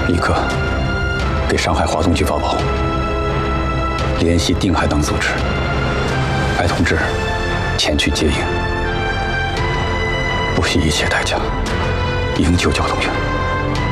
立刻给上海华东局发报，联系定海等组织，派同志前去接应，不惜一切代价营救交通员。